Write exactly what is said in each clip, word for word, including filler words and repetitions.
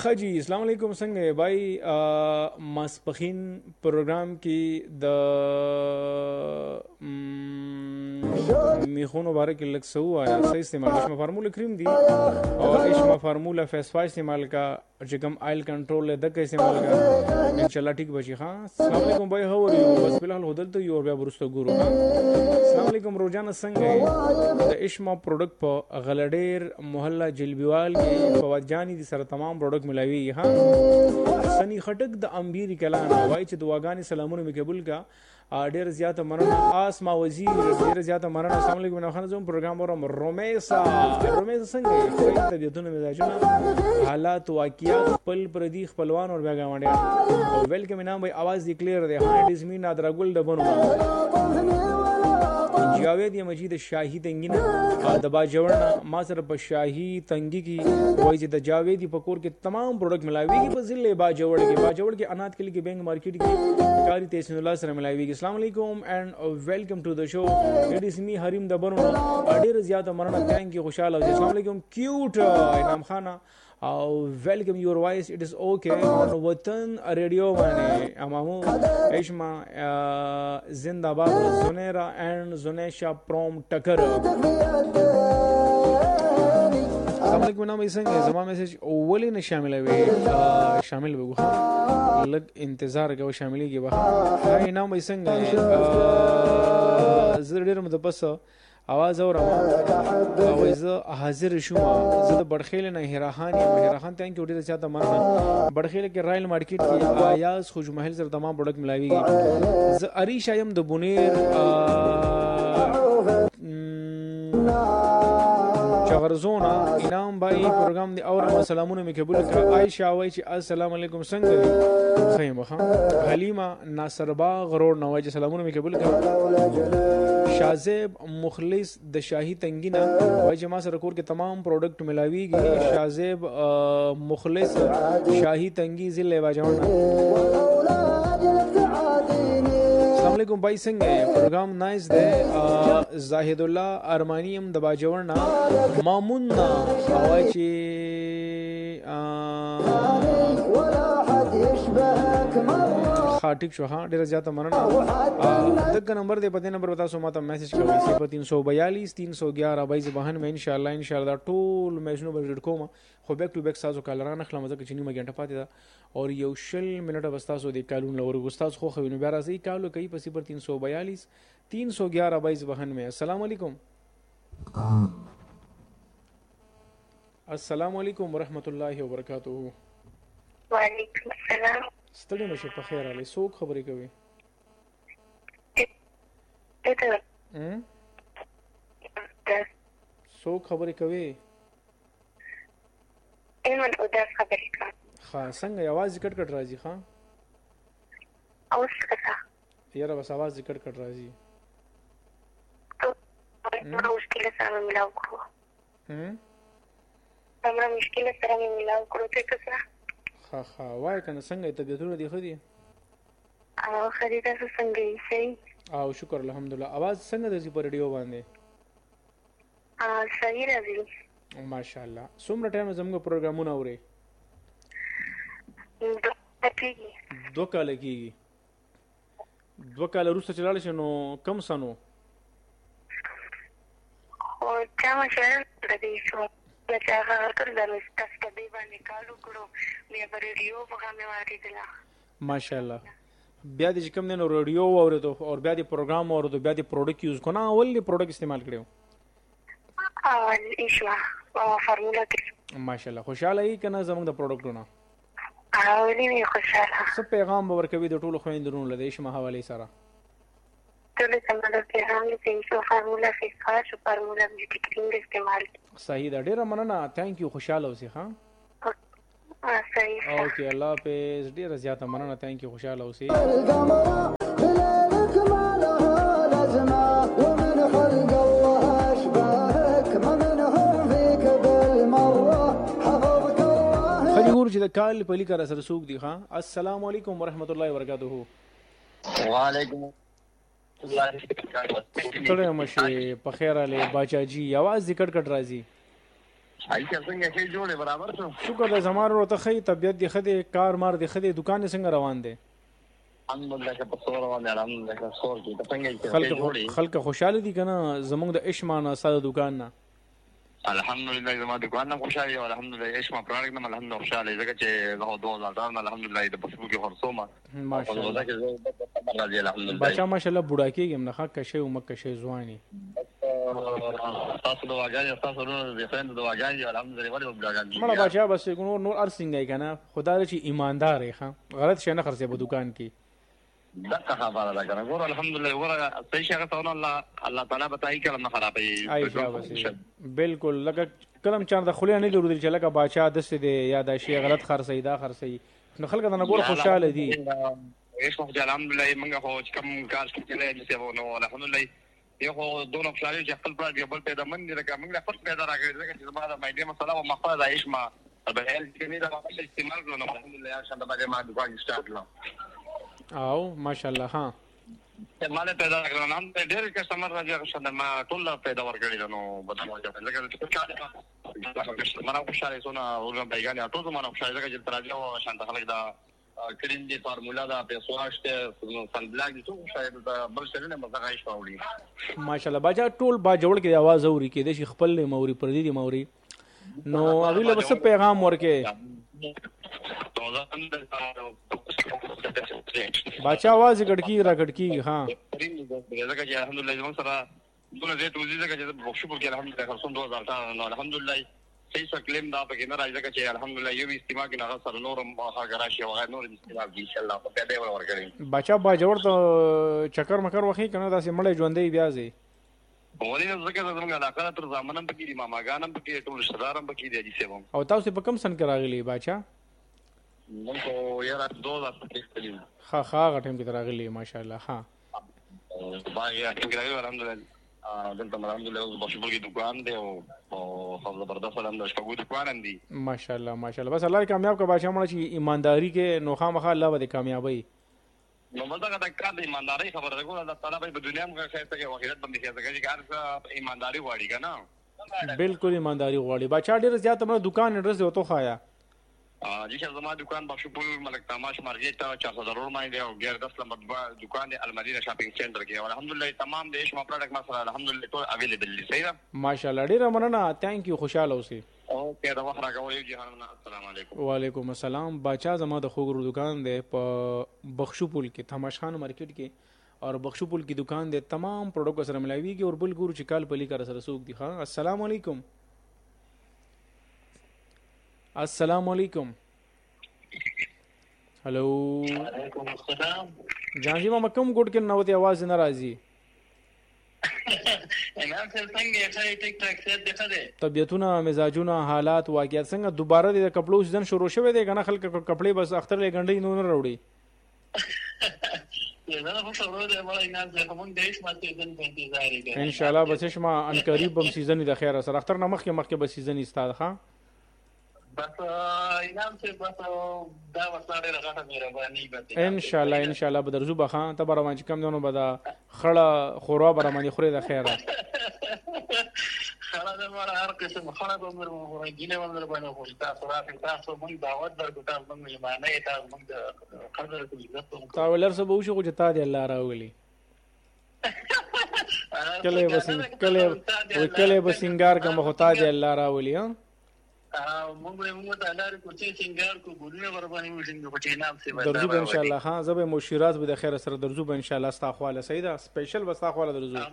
خجی السلام علیکم څنګه بای ماسپخین پروګرام کې د میخونو باره کې لږ څه ووایه څه استعمال اشما فارموله کریم دی او اشما فارموله فیس واش استعمال کا چې کوم آیل کنټرول له دغه استعمال کا انشاءالله ټیک بشي ها. السلام علیکم بای هاو ار یو بس بلال هدل ته یو بیا ورسته ګورو ها. السلام علیکم روزانه څنګه د اشما پروډکټ په غلډیر محله جلبیوال کې فواد جانی دي سره تمام پروډکټ ملاوي ها. سنی خټک د امبیر کلان وای چې دواګانی سلامونه مقبول کا ډیر زیاته مننه آسما وزیر ډیر زیاته مننه. السلام علیکم نو خان زوم پروګرام ورم رومیسا رومیسا څنګه خپل طبيعتونه مزاجونه حالات واقعیات خپل پردي خپلوان او بیا غاونډي او ویلکم نام وای आवाज دی کلیر دی ها. اټ از می نادرګل دبنو جاوید یا مجید شاهی تنگینا د باجوړنا ما سره په شاهی تنگی کی وای چې د جاویدی پکور کې تمام پروډکټ ملاویږي په ضلع باجوړ کې باجوړ کې انات کلی کې بینګ مارکیټ کې کاری تحسین الله سره ملاویږي. السلام علیکم اینڈ ویلکم ټو د شو. اټ از می حریم دبنو ډیر زیاته مننه ثانک یو خوشاله. السلام علیکم کیوټ انعام خان او ویلکم یور وایس اٹ از اوکے وطن ریڈیو باندې امامو اشما زندہ باد زنیرا اینڈ زنیشا پروم ټکر. السلام علیکم نام څنګه زما میسج اولی نه شامل وي شامل وګو لګ انتظار کوي شاملېږي به هاي نام څنګه زړه ډېر متپس आवाज اورم او زه حاضر شوم. زه د بڑخیل نه هراخان یم. هراخان ته کې ډیره زیاته مننه. بڑخیل کې رایل مارکیټ کې آیاز خوج محل سره تمام پروډکټ ملاویږي. زه اریش ایم د بونیر چغرزونا انعام بای پروګرام دی اورم سلامونه می قبول کړه. عائشہ وای چې السلام علیکم څنګه خیمه خان حلیمه ناصر باغ روډ نو وای چې سلامونه می قبول کړه. شازیب مخلص د شاهی تنگینا وای چې ما سره کور کې تمام پروډکټ ملاویږي. شازیب مخلص شاهی تنگی ضلع باجوړنا. السلام علیکم بھائی څنګه پروګرام نایس دی. زاهد الله ارمانیم د باجوړنا مامون وای چې ټیک شو ها ډیره زیاته مننه. دغه نمبر دی په دې نمبر وتا سو ماته میسج کوي صفر تین سو بیالیس تین سو گیارہ بایس بهن مې ان شاء الله ان شاء الله ټول میسجونه بر کوم خو بیک ټو بیک سازو کالران خلم ځکه چې نیمه غنټه پاتې ده او یو شل منټه بستاسو د کالون لور ګستاس خو خو نو بیا راځي کالو کوي په صفر تین سو بیالیس تین سو گیارہ بایس بهن مې. السلام علیکم السلام علیکم ورحمۃ اللہ وبرکاتہ. وعلیکم السلام. ستړي مشه په خیر علي څوک خبرې کوي؟ هم څوک خبرې کوي؟ ایمن اوداس خبرې کوي. ها څنګه आवाज کټ کټ راځي؟ ها اوس څنګه یاره بس आवाज کټ کټ راځي. نو مشکل سره ملاو کړو. هم همرا مشکل سره ملاو کړو ته څه ها ها وای کنه څنګه طبيعتونه دي خو دي او خریدا څنګه یې صحیح او شکر الحمدلله. आवाज څنګه د په ریډیو باندې ا صحیح راځي ماشاءالله. څومره ټایم زموږ پروګرامونه اوري؟ دو کال کېږي. دو کال وروسته چلاله شنو کم سنو او چا مشه د دې شو چې هغه تر دغه تاسو په دې باندې کارو کړو مې په ریډیو په باندې واریدله ماشاءالله. بیا دې کوم نه ریډیو اوریدو او بیا دې پروګرام اوریدو بیا دې پروډکټ یوز کو نه اول دې پروډکټ استعمال کړو اول ایشوا او فارمولا کې ماشاءالله. خوشاله یې کنه زموږ د پروډکټونو او دې خوشاله. څه پیغام ورکوي د ټولو خويندونو له دې شمه حواله سره؟ ټول څنګه پیغام دې چې فارمولا فیس واش او فارمولا بیوټی کریم استعمال. صحیح ده ډیره مننه ثانک یو خوشاله اوسې. ها صحیح اوکې الله حافظ ډیره زیاته مننه ثانک یو خوشاله اوسې. خلیور چې د کال په لیکه را سره سوق دی. ها السلام علیکم ورحمت الله وبرکاتہ. وعلیکم ستړی مشه په خیر علي باچا جی आवाज ذکر کټ راځي. هاي څنګه کې جوړه برابر شو شکر د زمار ورته خې طبيعت دی خدي کار مار دی خدي دکان څنګه روان دي الحمدلله که په سور روان دي الحمدلله که سور کې ته څنګه کې خلک جوړي خلک خوشاله دي کنه زمونږ د اشمانه ساده دکان نه الحمدلله زما دکان نه خوشاله او الحمدلله اشما پروډکټ نه الحمدلله خوشاله ځکه چې له دوه هزار نه الحمدلله د پښتو کې خرڅومه ماشاءالله بچا ماشاءالله بوډا کېږم نه خاک شي او مکه شي ځواني تاسو دواګانې تاسو نو د فرند دواګانې الحمدلله ولې بوډاګانې مړه بچا بس نور نور ارسنګ کنه خدای چې ایماندار ښه غلط شي نه خرڅه په دکان کې دا خبره ده کنه ګور الحمدلله ور صحیح شغه ته الله الله تعالی بتایي کله نه خرابې ایشا بس بالکل لکه کلم چار د خلیا نه لرو چې لکه بچا د څه دی یا دا شی غلط خرڅي دا خرڅي نو خلک دا نه ګور خوشاله دي ایش خو الحمدلله موږ خو کم کار کړی چې له نو الحمدلله یو خو دوه افشاري چې خپل پلاټ یو بل پیدا من دي لکه موږ خپل پیدا راغلی ځکه چې زما د مایډي مسله او مخه د ایش ما په هل کې نه دا په استعمال کړو نو الحمدلله شاته باندې ما دکان سٹارټ کړم او ماشاءالله ها مال پیدا کړو نن ډېر کسٹمر راځي شاته ما ټول پیدا ورکړي نو بدلول لکه څه ما راو شاري سونه ورن بیگانه ټول ما راو شاري چې تراځي او شانته خلک دا کریم دی فارمولا دا پیسو هشته فن بلاک دي ټول شاید دا بل څه نه مزه غاښ پاوړي ماشاءالله باجا ټول با جوړ کې आवाज اوري کې د شي خپل موري پر دي موري نو اوی له بس پیغام ورکه باچا आवाज ګډکی را ګډکی ها زګه چې الحمدلله زموږ سره دونه دې توزیع زګه چې بخښو په الحمدلله خرڅون دوه هزار نو الحمدلله صحیح سکلیم دا په کې نه راځي چې الحمدلله یو استعمال کې نه سره نورم هغه راشي او نور استعمال ان شاء الله په دې ور ورکړي بچا با جوړ ته چکر مکر وخی کنه دا سي مړې ژوندې بیا زی ولې زکه زموږ علاقه تر زمانم په کې ماماګانم په کې ټول شدارم په کې دي سیمو او تاسو په کم سن کې راغلي بچا نو کو یاره دوه هزار پنځه ها ها غټم کې راغلي ماشاءالله ها باغ کې راغلي الحمدلله دلته الحمدلله بشبول کې دکان دی او خو زبردست الحمدلله شپږ دکان دي ماشاءالله ماشاءالله بس الله کامیاب کا بادشاہ مړ شي ایمانداری کې نوخه مخه الله به کامیابی نو مطلب دا کار د ایمانداری خبره ده ګور الله تعالی په دنیا کې خیر ته وحیرت باندې کې ځکه چې کار ایمانداری غواړي کنه بالکل ایمانداری غواړي بچا ډیر زیات مړ دکان اډرس وته خایا جی چې زما دکان بخشپور ملک تماش مارکیټ ته چار سو ضرور مای دی او غیر دس نمبر دکان دی المدینه شاپینګ سنټر کې او الحمدلله تمام دیش ما پروډکټ ما سره الحمدلله ټول اویلیبل دي صحیح ده ماشاءالله ډیر مننه ثانک یو خوشاله اوسئ اوکې دا وخت راغلی جهان السلام علیکم وعلیکم السلام بچا زما د خوګرو دکان دی په بخشپور کې تماش خان مارکیټ کې اور بخشپور کی دکان دی تمام پروډکټ سره ملاویږي اور بل ګورو چې کال پلی کر سره سوق دی ها السلام علیکم السلام علیکم हेलो वालेकुम अस्सलाम जान जी मामा कम गुड के नवती आवाज नाराजी इनाम से څنګه ښه ټیک ټاک څه ده ده طبيعتونه مزاجونه حالات واقعیت څنګه دوباره د کپړو سیزن شروع شوه دی کنه خلک کپړې بس اختر له غنډې نو نه وروړي زه خو شروع ده مړ انام زه کوم دیش ماته سیزن په انتظار یم ان شاء الله بس شما ان قریب بم سیزن د خیر سره اختر نه مخکې مخکې به سیزن استاد ها بس انعام سے بس دا وساره راغته مهرباني به ان شاء الله ان شاء الله به درزو بخان ته برمان چې کم دونو به دا خړه خورا برمان خوري د خیره خړه د مر هر قسم خړه به مر مور ګینه ور باندې خو تاسو راځي تاسو مونږ دعوت درکو تاسو مونږ معنی تاسو مونږ قدر کوي تاسو تاولر سبو شو چې تا دی الله راولي کله بسنګ کله کله بسنګار کوم خو تا دی الله راولي ها مونږ موږ ته لاره کوچی سنگار کو ګورنه ور باندې وښینګو په ټینام سي درځو ان شاء الله ها زبې مشیرات به د خیر سره درځو ان شاء الله استغفار سیدا سپیشل واستغفار درځو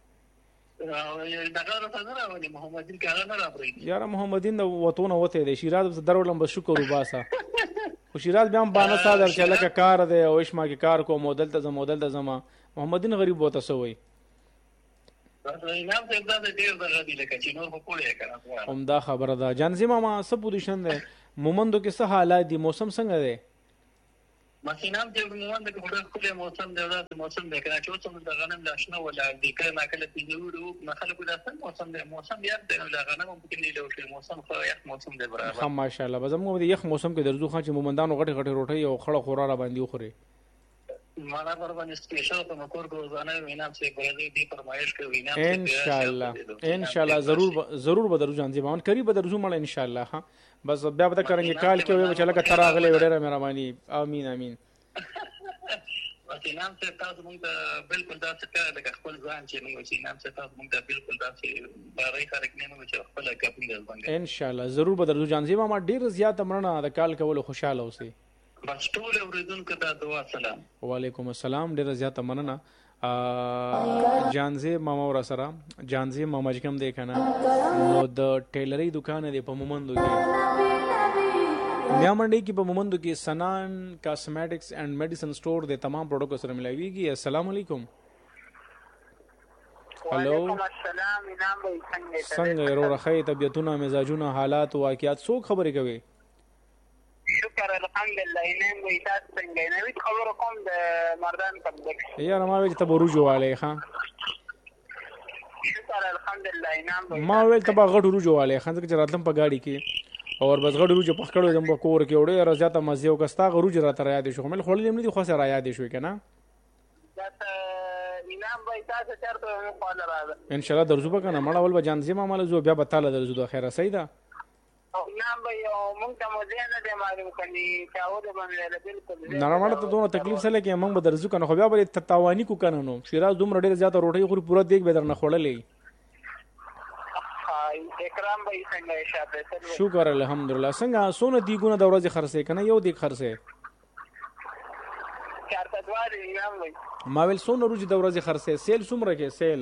دغه راته نه راوړي محمدین کاغه نه راوړي یاره محمدین د وتونه وته دي شیرات درولم بس شکر وباسا خو شیرات بیا باندې صادر چې لکه کار دی او اشما کې کار کو مودل ته مودل ته زما محمدین غریب وته سوې انعام ته دا ډیر دغه دی لکه چې نور په کوله کړه هم دا خبره ده جانزي ماما سب پوزیشن ده مومندو کې څه حالات دي موسم څنګه ده ماشینام چې مومند کې ډېر کوله موسم دی دا موسم دی کنه چې څومره د غنم لاشنه ولا د کله ما کله پیژورو نه خلکو دا څنګه موسم دی موسم یاد دی د غنم په کې له وشي موسم خو یخ موسم دی برابر هم ماشاءالله بزمو د یخ موسم کې درځو خان چې مومندانو غټي غټي روټي او خړه خورا را باندې خوري माला पर बाندې سپیشل په مکور کو ځانه وینم چې ګورې دې فرمایش کوي نه ان شاء الله ان شاء الله ضرور ضرور بدرو جان زیبان قریب بدرو مړ ان شاء الله. ها بس بیا به کرانګي کال کې وي چې لکه تراغله وړه مهرباني. امين امين. چې نام څه تاسو مونږ ته بالکل دا څه کار د خپل ځان چې موږ چې نام څه تاسو مونږ ته بالکل دا چې باري خلک نه موږ چې خپل کاپینګ باندې ان شاء الله ضرور بدرو جان زیبا ما ډیر زیات مننه د کال کولو خوشاله اوسئ. بس ټول اوریدونکو ته دعا سلام. وعلیکم السلام ډیر زیات مننه. جانزی ماما ور سره جانزی ماما چې کوم دی کنه نو د ټیلرۍ دکان دی په مومندو کې میامنډي کې په مومندو کې سنان کاسمیټکس اینڈ میډیسن سٹور دی تمام پروډکټ سره ملایويږي. السلام علیکم. هلو السلام انعام بھائی څنګه څنګه ورو رخی طبيعتونه مزاجونه حالات واقعیات څوک خبرې کوي؟ شکر الحمدلله. انعام بھائی تاسو څنګه نه وی خبر کوم د مردان کمپلیکس یا ما ویل ته بروج والے ښا شکر الحمدلله. انعام بھائی ما ویل ته غټ روج والے خان څنګه راتم په گاډي کې اور بس غړ روج په خړو دم کور کې وړه رضاته مزه او کستا غروج را تر یاد شو مل خړل نه دي خو سره یاد شو کنه دا انعام بھائی تاسو چرته مو خپل راځه ان شاء الله درځو کنه مړه ول به جانځي ما مال زو بیا به تعالی درځو د خیره سیدا انعام بھائی مونږ ته مزه نه دی معلوم کني چاو د باندې بالکل نه مړه ته دونه تکلیف سره کې مونږ به درځو کنه خو بیا به تتاوانی کو کنه نو شیراز دوم ډېر زیاته روټي خو پورا دیګ به درنه خړلې. اکرام بھائی څنګه شاته شکر الحمدلله. څنګه سونه دیګونه د ورځې خرڅه کنه یو دیګ خرڅه چارته دواره انعام بھائی ما ویل سونه روج د ورځې خرڅه سیل سومره کې سیل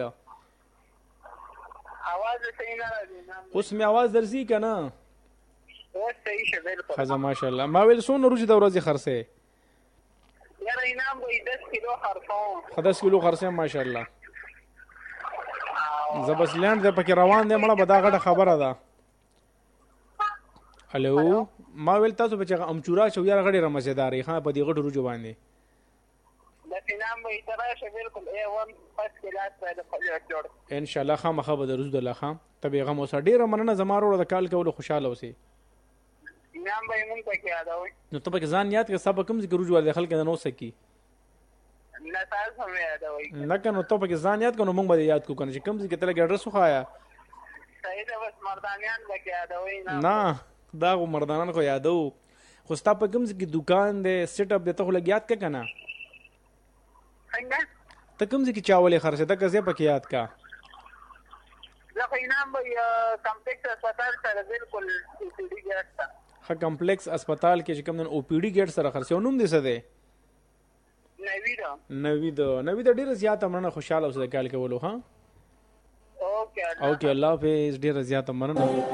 आवाज صحیح نه راځي انعام اوس می आवाज درځي کنه اوس صحیح شه بالکل خزه ماشاءالله. ما ویل سونه روج د ورځې خرڅه یاره انعام بھائی دس کیلو خرڅو دس کیلو خرڅه ماشاءالله. زبس لاند د پکې روان دی مړه بدا غټه خبره ده. هلو ما ویل تاسو په چې امچورا شو یار غړي رمزداري خان په دې غټو روجو باندې د انعام بھائی تراشه بالکل اے ون پس کلاس باندې خپل جوړ ان شاء الله خامخه به درود الله خام تبي غم اوسه ډیره مننه زمارو د کال کولو خوشاله اوسئ. انعام بھائی مونږ ته کې یادوي نو ته په ځان یاد کې سبا کوم ذکر روج ول خلک نه نو سکی نه تاسو هم یادوي نه کنه ته په ځان یاد کنه مونږ به یاد کو کنه چې کوم ذکر تل ګډر سوخایا صحیح ده بس مردانیان به کې یادوي نه دا غو مردانان خو یادو خو ستا په کوم ځکه دکان دی سیټ اپ دی ته خو لګیات کا کنه څنګه ته کوم ځکه چاولې خرڅه ته کزه پکې یاد کا زه انعام بھائی کمپلیکس هسپتال سره بالکل او پی ډی ګټ ها کمپلیکس هسپتال کې چې کوم نن او پی ډی ګټ سره خرڅه نوم دې څه دی؟ نوید نوید نوید ډیر زیات مننه خوشاله اوسه کال کولو. ها اوکې اوکې الله حافظ ډیر زیات مننه.